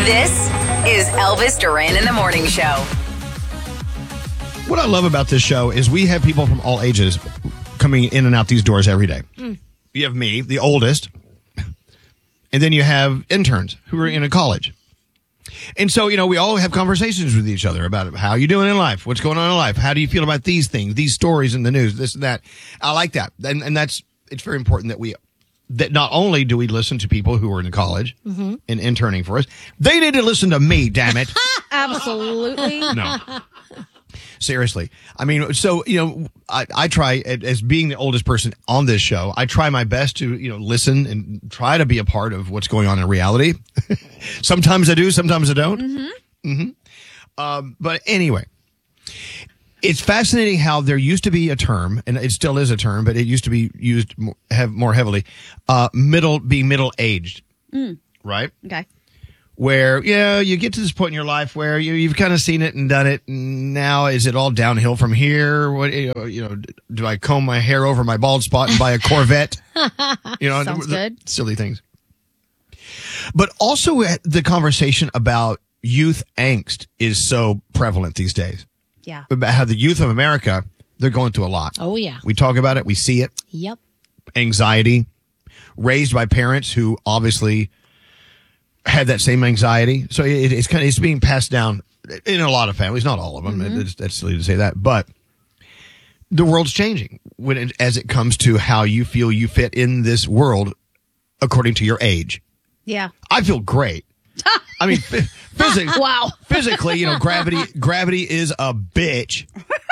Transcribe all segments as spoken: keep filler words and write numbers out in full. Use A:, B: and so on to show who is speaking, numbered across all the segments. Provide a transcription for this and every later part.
A: This is Elvis Duran in the Morning Show.
B: What I love about this show is we have people from all ages coming in and out these doors every day. Mm. You have me, the oldest, and then you have interns who are in a college. And so, you know, we all have conversations with each other about how you doing in life, what's going on in life, how do you feel about these things, these stories in the news, this and that. I like that. And, and that's, it's very important that we, that not only do we listen to people who are in college mm-hmm. and interning for us, they need to listen to me, damn it.
C: Absolutely.
B: No. Seriously. I mean, so, you know, I, I try, as being the oldest person on this show, I try my best to, you know, listen and try to be a part of what's going on in reality. Sometimes I do, sometimes I don't. Mm-hmm. Mm-hmm. Um, but anyway, it's fascinating how there used to be a term, and it still is a term, but it used to be used more, have more heavily, uh, middle, being middle-aged. Mm. Right?
C: Okay.
B: Where, yeah, you get to this point in your life where you, you've kind of seen it and done it. And now is it all downhill from here? What, you know, you know, do I comb my hair over my bald spot and buy a Corvette? You know,
C: Sounds
B: the,
C: good.
B: The silly things. But also the conversation about youth angst is so prevalent these days.
C: Yeah.
B: About how the youth of America, they're going through a lot.
D: Oh, yeah.
B: We talk about it. We see it.
D: Yep.
B: Anxiety, raised by parents who obviously had that same anxiety. So it, it's kind of, it's being passed down in a lot of families, not all of them. Mm-hmm. It's, that's silly to say that, but the world's changing when it, as it comes to how you feel you fit in this world according to your age.
C: Yeah.
B: I feel great. I mean, physically,
C: wow.
B: physically, you know, gravity, gravity is a bitch.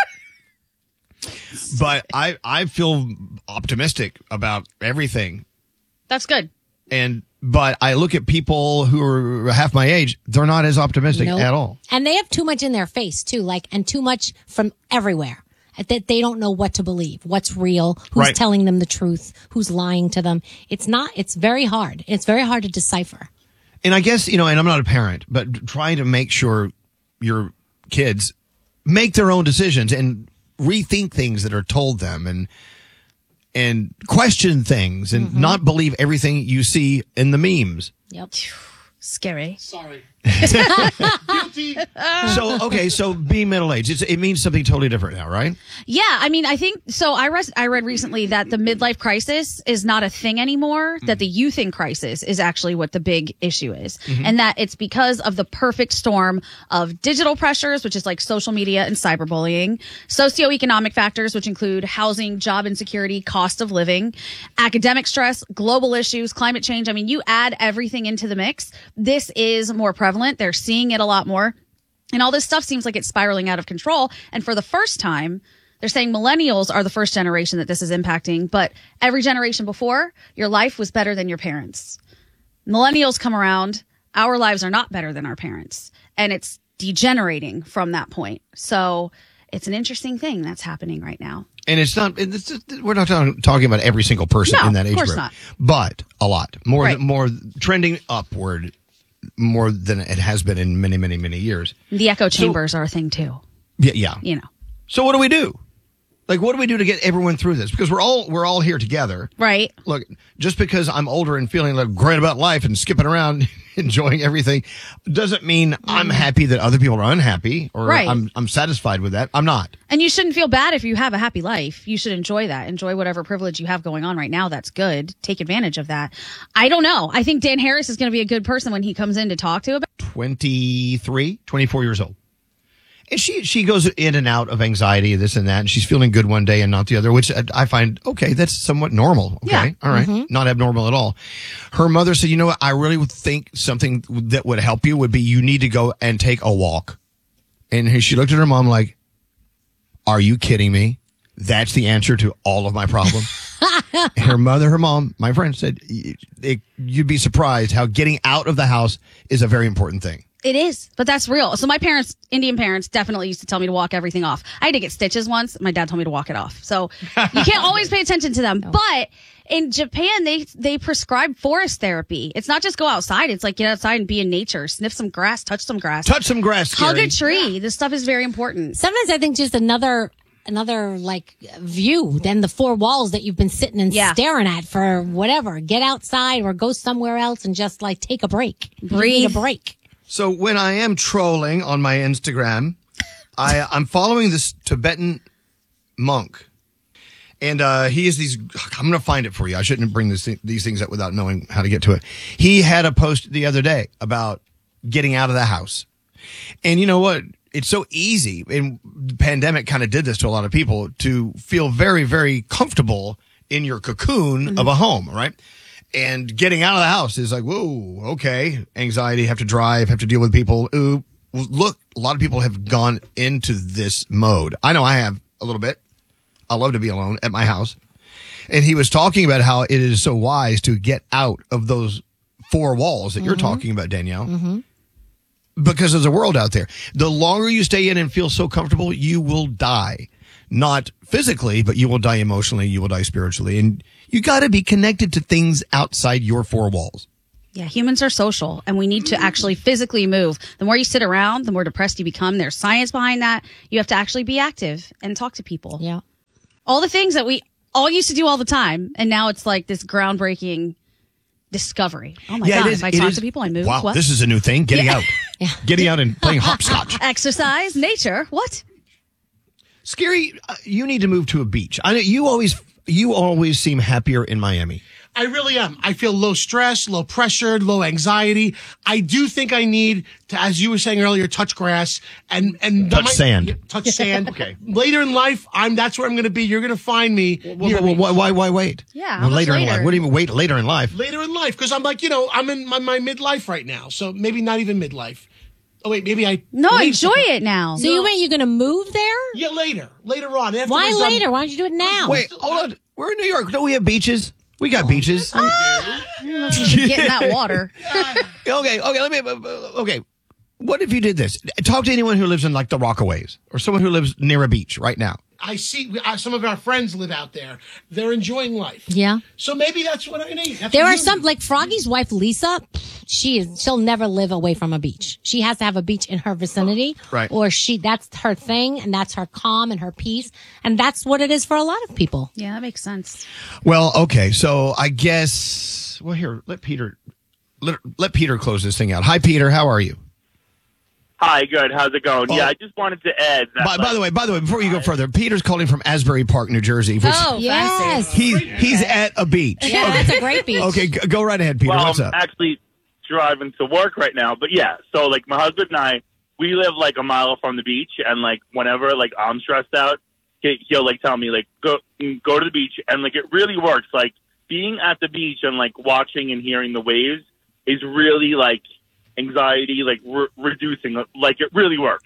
B: But I, I feel optimistic about everything.
C: That's good.
B: And, but I look at people who are half my age, they're not as optimistic
D: Nope.
B: at all.
D: And they have too much in their face too, like, and too much from everywhere. That they don't know what to believe, what's real, who's
B: Right.
D: telling them the truth, who's lying to them. It's not, it's very hard. It's very hard to decipher.
B: And I guess, you know, and I'm not a parent, but trying to make sure your kids make their own decisions and rethink things that are told them and, and question things and mm-hmm. not believe everything you see in the memes.
D: Yep.
C: Scary.
B: Sorry. Guilty. So, okay, so being middle-aged, it's, it means something totally different now, right?
C: Yeah, I mean, I think, so I, res- I read recently that the midlife crisis is not a thing anymore, mm-hmm. that the youthing crisis is actually what the big issue is. Mm-hmm. And that it's because of the perfect storm of digital pressures, which is like social media and cyberbullying, socioeconomic factors, which include housing, job insecurity, cost of living, academic stress, global issues, climate change. I mean, you add everything into the mix. This is more prevalent. They're seeing it a lot more. And all this stuff seems like it's spiraling out of control. And for the first time, they're saying millennials are the first generation that this is impacting. But every generation before, your life was better than your parents. Millennials come around. Our lives are not better than our parents. And it's degenerating from that point. So it's an interesting thing that's happening right now.
B: And it's not, it's just, we're not talking, talking about every single person
C: no,
B: in that age
C: of course
B: group.
C: Not.
B: But a lot. More,
C: right.
B: more trending upward. More than it has been in many, many, many years.
C: The echo chambers so, are a thing too.
B: Yeah, yeah.
C: You know.
B: So what do we do? Like, what do we do to get everyone through this? Because we're all we're all here together,
C: right?
B: Look, just because I'm older and feeling like great about life and skipping around, enjoying everything, doesn't mean mm. I'm happy that other people are unhappy or
C: right.
B: I'm I'm satisfied with that. I'm not.
C: And you shouldn't feel bad if you have a happy life. You should enjoy that. Enjoy whatever privilege you have going on right now. That's good. Take advantage of that. I don't know. I think Dan Harris is going to be a good person when he comes in to talk to about.
B: twenty-three, twenty-four years old. And she, she goes in and out of anxiety, this and that, and she's feeling good one day and not the other, which I find, okay, that's somewhat normal. Okay.
C: Yeah.
B: All right.
C: Mm-hmm.
B: Not abnormal at all. Her mother said, you know what? I really would think something that would help you would be you need to go and take a walk. And she looked at her mom like, are you kidding me? That's the answer to all of my problems. Her mother, her mom, my friend said, it, you'd be surprised how getting out of the house is a very important thing.
C: It is, but that's real. So my parents, Indian parents, definitely used to tell me to walk everything off. I had to get stitches once. My dad told me to walk it off. So you can't always pay attention to them. No. But in Japan, they they prescribe forest therapy. It's not just go outside. It's like get outside and be in nature, sniff some grass, touch some grass.
B: Touch some grass,
C: Hug
B: Gary.
C: a tree. Yeah. This stuff is very important.
D: Sometimes I think just another... another like view than the four walls that you've been sitting and yeah. staring at for whatever. Get outside or go somewhere else and just like take a break.
C: Breathe.
D: Need a break.
B: So when I am trolling on my Instagram, I, I'm following this Tibetan monk. And uh, he is these, I'm going to find it for you. I shouldn't bring this, these things up without knowing how to get to it. He had a post the other day about getting out of the house. And you know what? It's so easy. And the pandemic kind of did this to a lot of people to feel very, very comfortable in your cocoon mm-hmm. of a home, right? And getting out of the house is like, whoa, okay. Anxiety, have to drive, have to deal with people. Ooh, look, a lot of people have gone into this mode. I know I have a little bit. I love to be alone at my house. And he was talking about how it is so wise to get out of those four walls that mm-hmm. you're talking about, Danielle. Mm-hmm. Because there's a world out there. The longer you stay in and feel so comfortable, you will die. Not physically, but you will die emotionally. You will die spiritually. And you got to be connected to things outside your four walls.
C: Yeah, humans are social, and we need to actually physically move. The more you sit around, the more depressed you become. There's science behind that. You have to actually be active and talk to people.
D: Yeah.
C: All the things that we all used to do all the time, and now it's like this groundbreaking discovery. Oh my
B: yeah,
C: God,
B: is,
C: if I talk
B: is,
C: to people, I move.
B: Wow,
C: what?
B: this is a new thing. Getting
C: yeah.
B: out. yeah. Getting out and playing hopscotch.
C: Exercise, nature, what?
B: Scary, uh, you need to move to a beach. I know you always you always seem happier in Miami.
E: I really am. I feel low stress, low pressure, low anxiety. I do think I need to, as you were saying earlier, touch grass and and
B: touch
E: my,
B: sand.
E: Yeah, touch sand.
B: Okay.
E: Later in life, I'm that's where I'm going to be. You're going to find me.
B: Well, well, why, why why wait?
C: Yeah.
B: Well, later,
C: later
B: in life. What do you mean wait later in life?
E: Later in life, because I'm like you know I'm in my, my midlife right now, so maybe not even midlife. Oh wait, maybe I
C: no
E: later.
C: enjoy it now.
D: So no. you mean you're going to move there?
E: Yeah, later, later on.
D: Why later? I'm, Why don't you do it now?
B: Wait, hold on. We're in New York. Don't we have beaches? We got beaches.
C: Ah, get in that water.
B: okay, okay, let me, okay. What if you did this? Talk to anyone who lives in like the Rockaways or someone who lives near a beach right now.
E: I see uh, some of our friends live out there. They're enjoying life.
D: Yeah.
E: So maybe that's what I need. That's
D: there are
E: need.
D: some, like Froggy's wife, Lisa, she is, she'll never live away from a beach. She has to have a beach in her vicinity.
B: Right.
D: Or she, that's her thing and that's her calm and her peace. And that's what it is for a lot of people.
C: Yeah, that makes sense.
B: Well, okay. So I guess, well, here, let Peter, let, let Peter close this thing out. Hi, Peter. How are you?
F: Hi, good. How's it going?
B: Oh.
F: Yeah, I just wanted to add that.
B: By, by the way, by the way, before you go further, Peter's calling from Asbury Park, New Jersey. Which
C: Oh,
D: yes.
C: fancy.
B: he, he's at a beach.
D: Yeah, that's a great beach.
B: Okay, g- go right ahead, Peter.
F: Well,
B: What's
F: I'm
B: up?
F: actually driving to work right now, but yeah. So like, my husband and I, we live like a mile from the beach, and like whenever like I'm stressed out, he, he'll like tell me like go go to the beach, and like it really works. Like being at the beach and like watching and hearing the waves is really like anxiety, like re- reducing. Like it really works.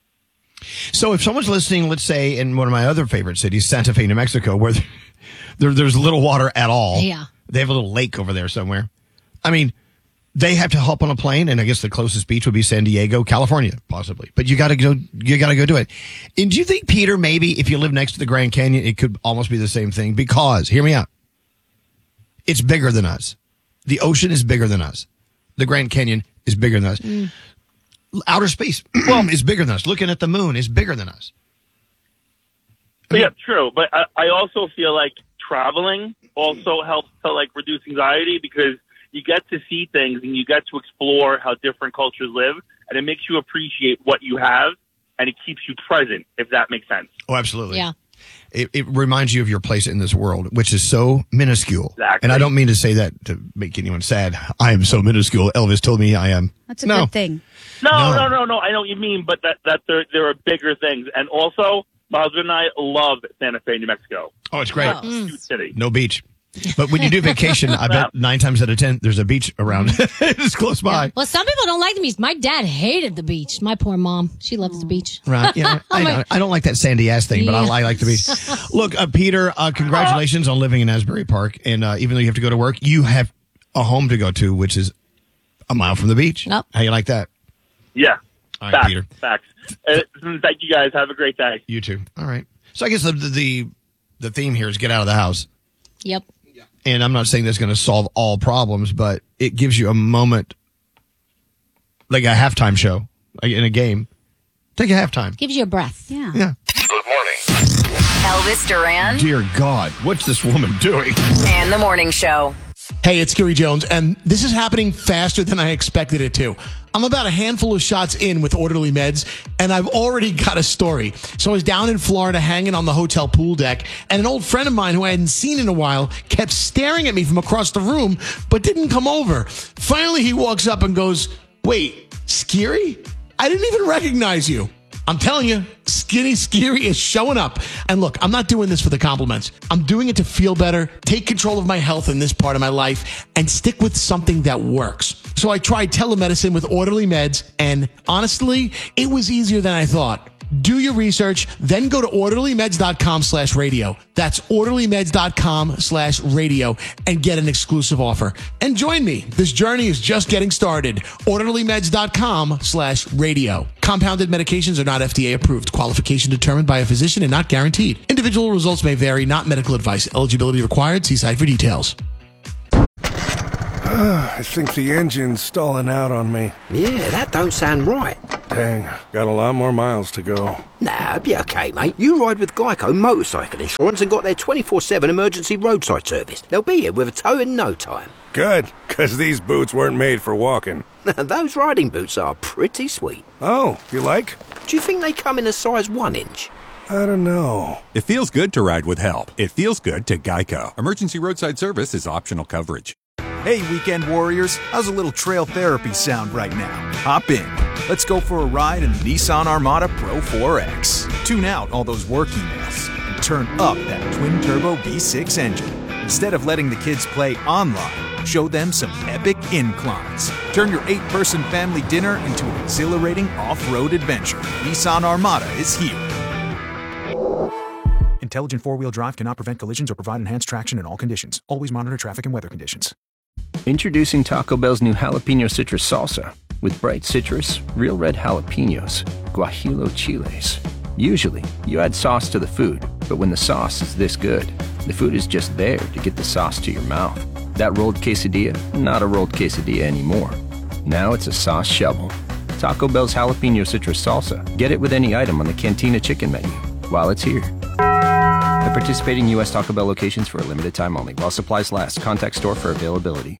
B: So if someone's listening, let's say in one of my other favorite cities, Santa Fe, New Mexico, where there, there's little water at all.
D: Yeah.
B: They have a little lake over there somewhere. I mean, they have to hop on a plane, and I guess the closest beach would be San Diego, California, possibly. But you got to go. You got to go do it. And do you think, Peter, maybe if you live next to the Grand Canyon, it could almost be the same thing? Because, hear me out, it's bigger than us. The ocean is bigger than us. The Grand Canyon is bigger than us. Mm. Outer space well, is bigger than us. Looking at the moon is bigger than us. I mean,
F: yeah, true. But I, I also feel like traveling also helps to like reduce anxiety because you get to see things and you get to explore how different cultures live, and it makes you appreciate what you have, and it keeps you present, if that makes sense.
B: Oh, absolutely.
D: Yeah.
B: It, it reminds you of your place in this world, which is so minuscule.
F: Exactly.
B: And I don't mean to say that to make anyone sad. I am so minuscule. Elvis told me I am.
C: That's a
B: no.
C: good thing.
F: No,
B: No.
F: no, no, no. I know what you mean, but that, that there, there are bigger things. And also, my husband and I love Santa Fe, New Mexico.
B: Oh, it's great.
C: Oh.
F: Cute city.
B: No beach. But when you do vacation, I bet nine times out of ten, there's a beach around. It's close by.
D: Well, some people don't like the beach. My dad hated the beach. My poor mom. She loves the beach.
B: Right. Yeah. I, know. I don't like that sandy ass thing, but I,
D: Yeah.
B: I like the beach. Look, uh, Peter, uh, congratulations on living in Asbury Park. And uh, even though you have to go to work, you have a home to go to, which is a mile from the beach.
D: Yep.
B: How you like that?
F: Yeah.
B: All right,
F: Facts.
B: Peter.
F: Facts. Uh, thank you, guys. Have a great day.
B: You too. All right. So I guess the the the theme here is get out of the house.
D: Yep.
B: And I'm not saying that's going to solve all problems, but it gives you a moment, like a halftime show like in a game. Take a halftime.
D: Gives you a breath.
C: Yeah.
B: Yeah.
A: Good morning. Elvis Duran
B: Dear God, what's this woman doing?
A: and the Morning Show.
G: Hey, it's Gary Jones, and this is happening faster than I expected it to.
E: I'm about a handful of shots in with Orderly Meds, and I've already got a story. So I was down in Florida hanging on the hotel pool deck, and an old friend of mine who I hadn't seen in a while kept staring at me from across the room, but didn't come over. Finally, he walks up and goes, "Wait, Skiri? I didn't even recognize you." I'm telling you, Skinny Skiri is showing up. And look, I'm not doing this for the compliments. I'm doing it to feel better, take control of my health in this part of my life, and stick with something that works. So I tried telemedicine with Orderly Meds, and honestly, it was easier than I thought. Do your research, then go to orderlymeds.com slash radio. That's orderlymeds.com slash radio and get an exclusive offer. And join me. This journey is just getting started. orderlymeds.com slash radio. Compounded medications are not F D A approved. Qualification determined by a physician and not guaranteed. Individual results may vary, not medical advice. Eligibility required. See site for details.
G: I think the engine's stalling out on me.
H: Yeah, that don't sound right.
G: Dang, got a lot more miles to go.
H: Nah, be okay, mate. You ride with Geico Motorcycle Insurance and got their twenty-four seven emergency roadside service. They'll be here with a tow in no time.
G: Good, because these boots weren't made for walking.
H: Those riding boots are pretty sweet.
G: Oh, you like?
H: Do you think they come in a size one inch?
G: I don't know.
I: It feels good to ride with help. It feels good to Geico. Emergency roadside service is optional coverage.
J: Hey, weekend warriors, how's a little trail therapy sound right now? Hop in. Let's go for a ride in the Nissan Armada Pro four X. Tune out all those work emails and turn up that twin-turbo V six engine. Instead of letting the kids play online, show them some epic inclines. Turn your eight-person family dinner into an exhilarating off-road adventure. Nissan Armada is here. Intelligent four-wheel drive cannot prevent collisions or provide enhanced traction in all conditions. Always monitor traffic and weather conditions.
K: Introducing Taco Bell's new jalapeno citrus salsa. With bright citrus, real red jalapenos, guajillo chiles. Usually, you add sauce to the food, but when the sauce is this good, the food is just there to get the sauce to your mouth. That rolled quesadilla, not a rolled quesadilla anymore. Now it's a sauce shovel. Taco Bell's jalapeno citrus salsa. Get it with any item on the Cantina chicken menu while it's here. At participating U S Taco Bell locations for a limited time only. While supplies last. Contact store for availability.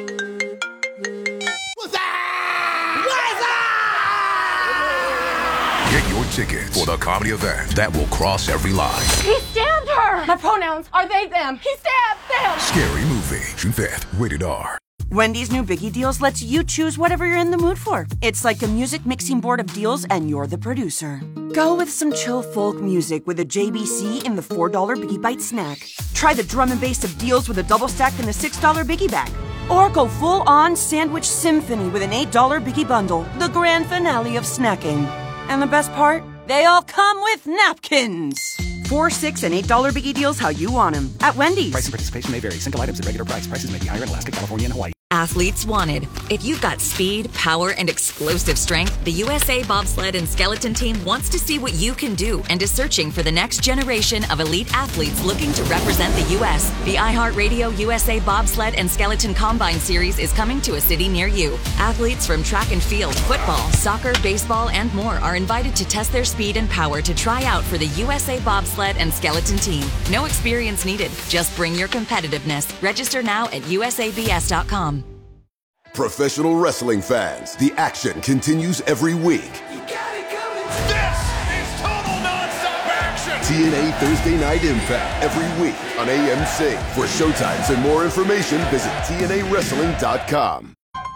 L: Get your tickets for the comedy event that will cross every line.
M: He stabbed her! My pronouns are they, them. He stabbed them!
L: Scary Movie, June fifth, rated R.
N: Wendy's new Biggie Deals lets you choose whatever you're in the mood for. It's like a music mixing board of deals, and you're the producer. Go with some chill folk music with a J B C in the four dollar Biggie Bite snack. Try the drum and bass of deals with a double stack in the six dollar Biggie Bag. Or go full-on sandwich symphony with an eight dollar Biggie Bundle, the grand finale of snacking. And the best part? They all come with napkins. Four, six, and eight dollar Biggie Deals how you want them at Wendy's.
O: Price and participation may vary. Single items at regular price. Prices may be higher in Alaska, California, and Hawaii.
A: Athletes wanted. If you've got speed, power, and explosive strength, the U S A Bobsled and Skeleton Team wants to see what you can do and is searching for the next generation of elite athletes looking to represent the U S The iHeartRadio U S A Bobsled and Skeleton Combine Series is coming to a city near you. Athletes from track and field, football, soccer, baseball, and more are invited to test their speed and power to try out for the U S A Bobsled and Skeleton Team. No experience needed. Just bring your competitiveness. Register now at U S A B S dot com.
P: Professional wrestling fans, the action continues every week.
Q: You got it coming. This is total nonstop action.
P: T N A Thursday Night Impact every week on A M C. For showtimes and more information, visit T N A wrestling dot com.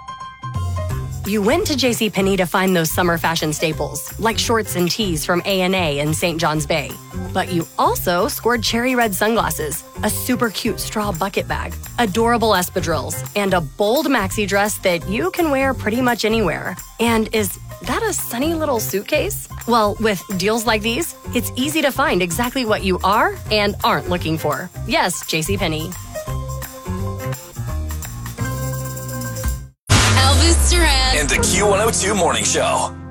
R: You went to JCPenney to find those summer fashion staples, like shorts and tees from A and A in Saint John's Bay. But you also scored cherry red sunglasses, a super cute straw bucket bag, adorable espadrilles, and a bold maxi dress that you can wear pretty much anywhere. And is that a sunny little suitcase? Well, with deals like these, it's easy to find exactly what you are and aren't looking for. Yes, JCPenney.
S: Elvis Duran and the Q one oh two Morning Show.